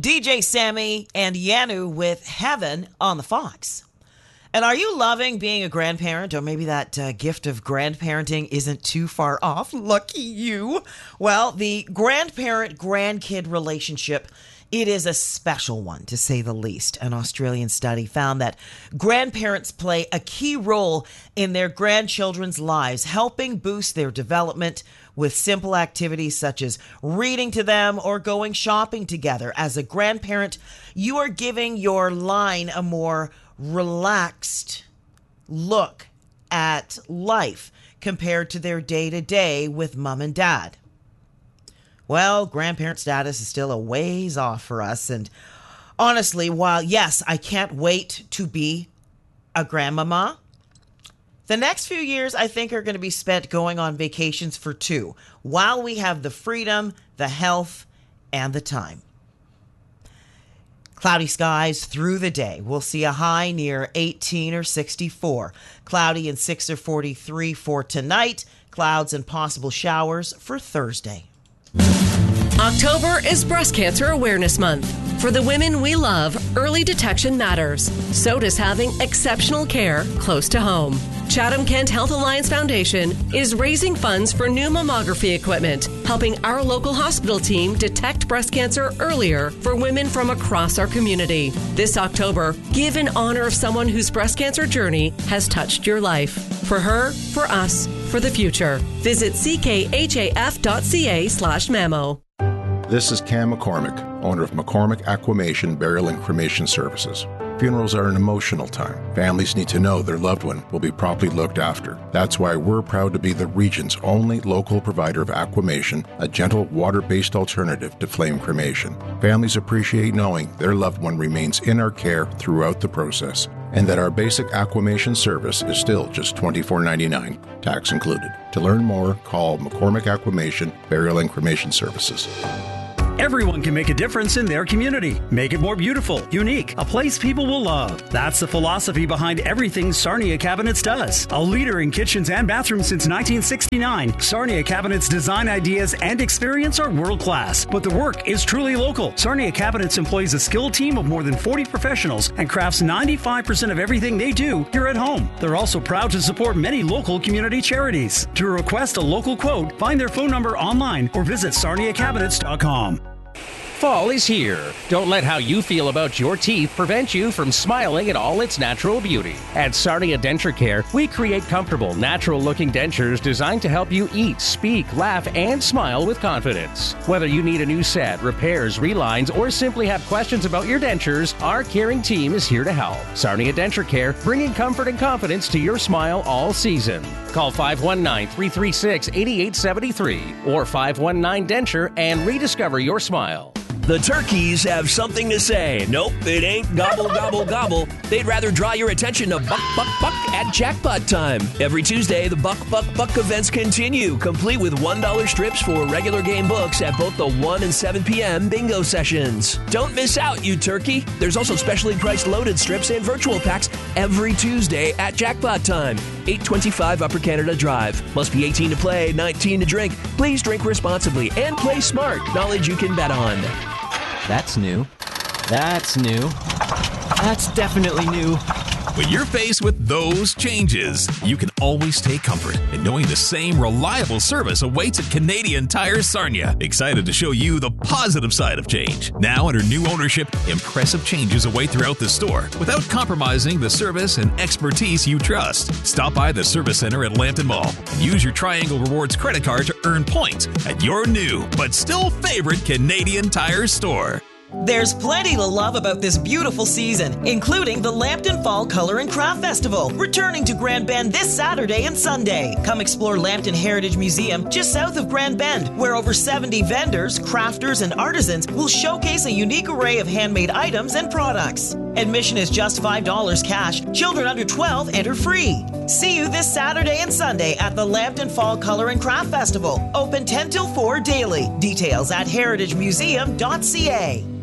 DJ Sammy and Yanu with Heaven on the Fox. And are you loving being a grandparent, or maybe that gift of grandparenting isn't too far off? Lucky you. Well, the grandparent-grandkid relationship, it is a special one, to say the least. An Australian study found that grandparents play a key role in their grandchildren's lives, helping boost their development with simple activities such as reading to them or going shopping together. As a grandparent, you are giving your line a more relaxed look at life compared to their day-to-day with mom and dad. Well, grandparent status is still a ways off for us. And honestly, while, yes, I can't wait to be a grandmama, the next few years, I think, are going to be spent going on vacations for two, while we have the freedom, the health, and the time. Cloudy skies through the day. We'll see a high near 18 or 64. Cloudy and 6 or 43 for tonight. Clouds and possible showers for Thursday. October is Breast Cancer Awareness Month. For the women we love, early detection matters. So does having exceptional care close to home. Chatham-Kent Health Alliance Foundation is raising funds for new mammography equipment, helping our local hospital team detect breast cancer earlier for women from across our community. This October, give in honor of someone whose breast cancer journey has touched your life. For her, for us, for the future. Visit ckhaf.ca/mammo. This is Cam McCormick, owner of McCormick Aquamation Burial and Cremation Services. Funerals are an emotional time. Families need to know their loved one will be properly looked after. That's why we're proud to be the region's only local provider of aquamation, a gentle water-based alternative to flame cremation. Families appreciate knowing their loved one remains in our care throughout the process, and that our basic aquamation service is still just $24.99, tax included. To learn more, call McCormick Aquamation Burial and Cremation Services. Everyone can make a difference in their community. Make it more beautiful, unique, a place people will love. That's the philosophy behind everything Sarnia Cabinets does. A leader in kitchens and bathrooms since 1969, Sarnia Cabinets' design ideas and experience are world-class, but the work is truly local. Sarnia Cabinets employs a skilled team of more than 40 professionals and crafts 95% of everything they do here at home. They're also proud to support many local community charities. To request a local quote, find their phone number online or visit sarniacabinets.com. Fall is here. Don't let how you feel about your teeth prevent you from smiling in all its natural beauty. At Sarnia Denture Care, we create comfortable, natural-looking dentures designed to help you eat, speak, laugh, and smile with confidence. Whether you need a new set, repairs, relines, or simply have questions about your dentures, our caring team is here to help. Sarnia Denture Care, bringing comfort and confidence to your smile all season. Call 519-336-8873 or 519-DENTURE and rediscover your smile. The turkeys have something to say. Nope, it ain't gobble, gobble, gobble. They'd rather draw your attention to Buck, Buck, Buck at Jackpot Time. Every Tuesday, the Buck, Buck, Buck events continue, complete with $1 strips for regular game books at both the 1 and 7 p.m. bingo sessions. Don't miss out, you turkey. There's also specially priced loaded strips and virtual packs every Tuesday at Jackpot Time. 825 Upper Canada Drive. Must be 18 to play, 19 to drink. Please drink responsibly and play smart. Knowledge you can bet on. That's new. That's new. That's definitely new. When you're faced with those changes, you can always take comfort in knowing the same reliable service awaits at Canadian Tire Sarnia. Excited to show you the positive side of change. Now under new ownership, impressive changes await throughout the store without compromising the service and expertise you trust. Stop by the service center at Lambton Mall and use your Triangle Rewards credit card to earn points at your new but still favorite Canadian Tire store. There's plenty to love about this beautiful season, including the Lambton Fall Color and Craft Festival, returning to Grand Bend this Saturday and Sunday. Come explore Lambton Heritage Museum just south of Grand Bend, where over 70 vendors, crafters, and artisans will showcase a unique array of handmade items and products. Admission is just $5 cash. Children under 12 enter free. See you this Saturday and Sunday at the Lambton Fall Color and Craft Festival. Open 10 till 4 daily. Details at heritagemuseum.ca.